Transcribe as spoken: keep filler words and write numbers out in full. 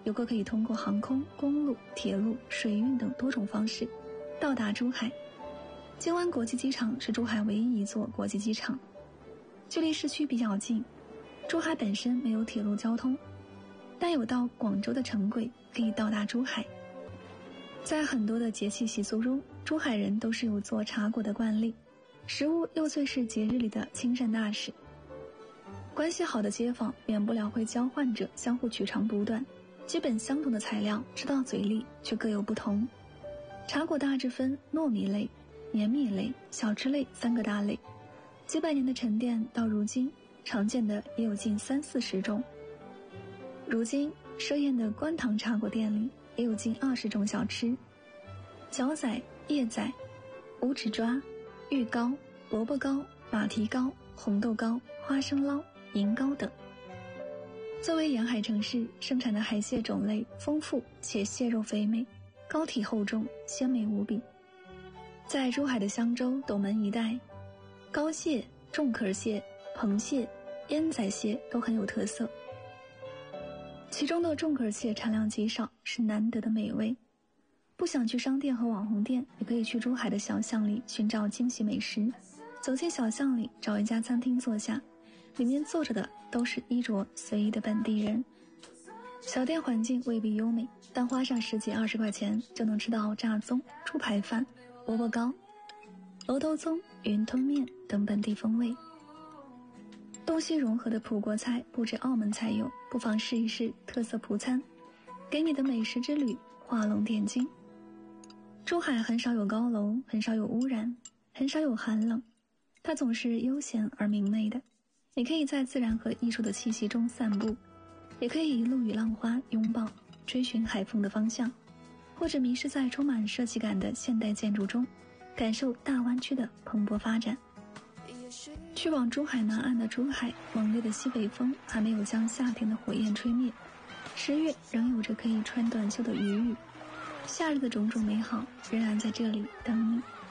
游客可以通过航空、公路、铁路、水运等多种方式到达珠海。金湾国际机场是珠海唯一一座国际机场，距离市区比较近。珠海本身没有铁路交通，但有到广州的城轨可以到达珠海。在很多的节气习俗中，珠海人都是有做茶果的惯例，食物又最是节日里的亲善大使。关系好的街坊免不了会交换着相互取长补短，基本相同的材料吃到嘴里却各有不同。茶果大致分糯米类、黏米类、小吃类三个大类，几百年的沉淀到如今，常见的也有近三四十种。如今设宴的官堂茶果店里也有近二十种小吃，角仔、叶仔、五指抓、芋糕、萝卜糕、马蹄糕、红豆糕、花生捞、银糕等。作为沿海城市，生产的海蟹种类丰富且蟹肉肥美，膏体厚重，鲜美无比。在珠海的香洲、斗门一带，膏蟹、重壳蟹、螃蟹、烟仔蟹都很有特色。其中的重壳蟹产量极少，是难得的美味。不想去商店和网红店，也可以去珠海的小巷里寻找惊喜美食。走进小巷里，找一家餐厅坐下，里面坐着的都是衣着随意的本地人。小店环境未必优美，但花上十几二十块钱就能吃到炸粽、猪排饭、萝卜糕、楼头粽、云吞面等本地风味。东西融合的葡国菜不止澳门才有，不妨试一试特色葡餐，给你的美食之旅画龙点睛。珠海很少有高楼，很少有污染，很少有寒冷，它总是悠闲而明媚的。你可以在自然和艺术的气息中散步，也可以一路与浪花拥抱，追寻海风的方向，或者迷失在充满设计感的现代建筑中，感受大湾区的蓬勃发展。去往珠海南岸的珠海，猛烈的西北风还没有将夏天的火焰吹灭，十月仍有着可以穿短袖的余裕，夏日的种种美好仍然在这里等你。